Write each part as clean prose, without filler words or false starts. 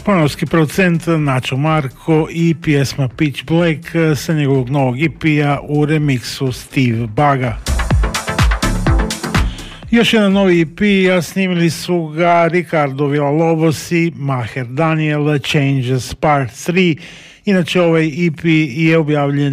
španjolski producent Nacho Marco i pjesma Pitch Black sa njegovog novog EP-a u remiksu Steve Baga. Još jedan novi EP, a snimili su ga Ricardo Villalobos i Maher Daniel, Changes Part 3. Inače, ovaj EP je objavljen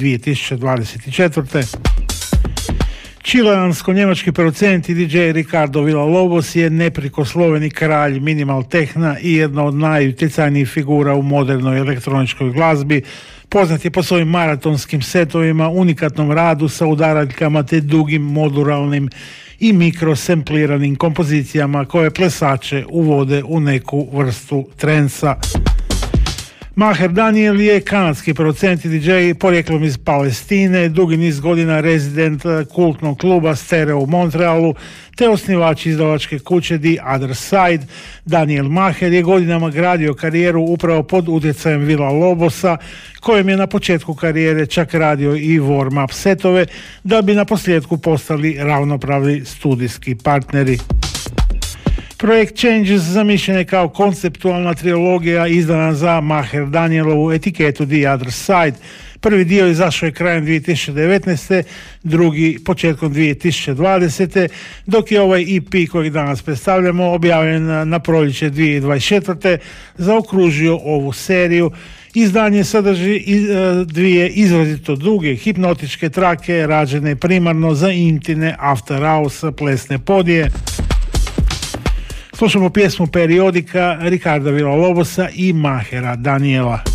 2024. Čileansko-njemački producent i DJ Ricardo Villalobos je neprikosloveni kralj minimal tehna i jedna od najutjecajnijih figura u modernoj elektroničkoj glazbi. Poznat je po svojim maratonskim setovima, unikatnom radu sa udaraljkama te dugim moduralnim i mikrosempliranim kompozicijama koje plesače uvode u neku vrstu trensa. Maher Daniel je kanadski producent i DJ porijeklom iz Palestine, dugi niz godina rezident kultnog kluba Stereo u Montrealu, te osnivač izdavačke kuće The Other Side. Daniel Maher je godinama gradio karijeru upravo pod utjecajem Villalobosa, kojem je na početku karijere čak radio i warm-up setove, da bi na posljedku postali ravnopravni studijski partneri. Projekt Changes zamišljen je kao konceptualna trilogija izdana za Maher Danielovu etiketu The Other Side. Prvi dio izašao je krajem 2019. drugi početkom 2020. dok je ovaj EP kojeg danas predstavljamo objavljen na proljeće 2024. zaokružio ovu seriju. Izdanje sadrži dvije izrazito duge hipnotičke trake rađene primarno za intime after house plesne podije. Slušamo pjesmu Periodika Ricarda Villalobosa i Mahera Daniela.